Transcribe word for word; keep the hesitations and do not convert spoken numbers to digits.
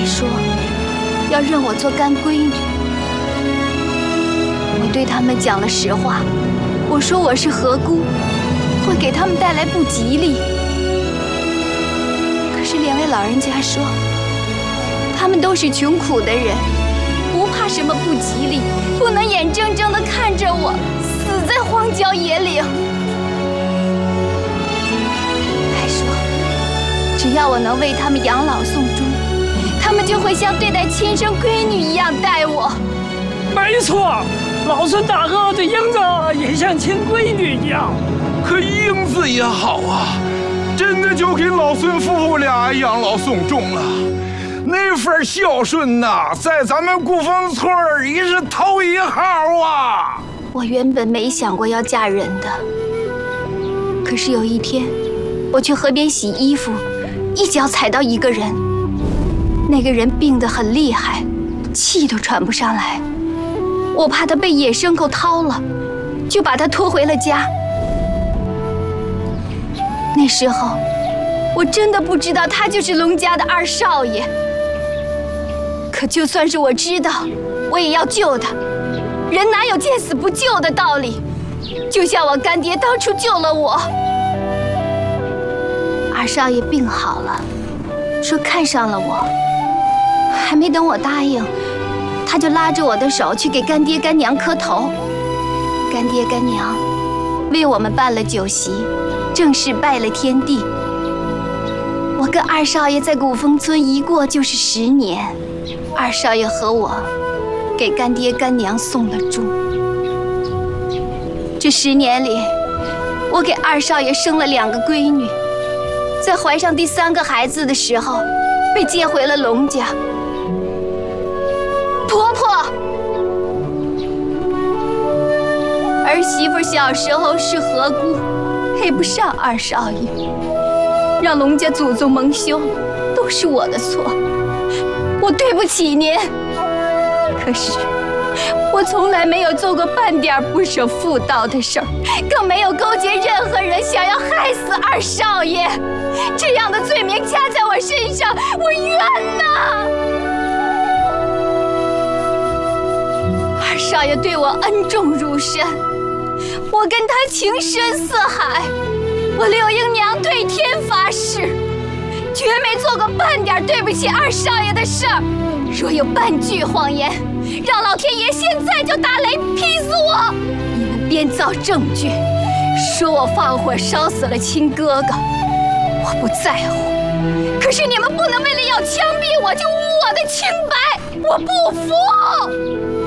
说要认我做干闺女。我对他们讲了实话，我说我是荷姑，会给他们带来不吉利。可是两位老人家说，他们都是穷苦的人，不怕什么不吉利，不能眼睁睁地看着我死在荒郊野岭。还说，只要我能为他们养老送终，他们就会像对待亲生闺女一样待我。 没错，老孙大哥对英子也像亲闺女一样。 可英子也好啊，真的就给老孙夫妇俩养老送终了。那份孝顺呐，在咱们古风村也是头一号啊！ 我原本没想过要嫁人的，可是有一天，我去河边洗衣服，一脚踩到一个人，那个人病得很厉害，气都喘不上来。我怕他被野牲口掏了，就把他拖回了家。那时候，我真的不知道他就是龙家的二少爷。可就算是我知道，我也要救他。人哪有见死不救的道理？就像我干爹当初救了我。二少爷病好了，说看上了我，还没等我答应，他就拉着我的手去给干爹干娘磕头。干爹干娘为我们办了酒席，正式拜了天地。我跟二少爷在古风村一过就是十年，二少爷和我给干爹干娘送了终。这十年里，我给二少爷生了两个闺女，在怀上第三个孩子的时候，被接回了龙家。婆婆，儿媳妇小时候是荷姑，配不上二少爷，让龙家祖宗蒙羞，都是我的错，我对不起您。可是我从来没有做过半点不守妇道的事儿，更没有勾结任何人想要害死二少爷。这样的罪名加在我身上，我冤呐！二少爷对我恩重如山，我跟他情深似海。我柳英娘对天发誓，绝没做过半点对不起二少爷的事儿。若有半句谎言，让老天爷现在就打雷劈死我！你们编造证据，说我放火烧死了亲哥哥，我不在乎。可是你们不能为了要枪毙我就污我的清白，我不服！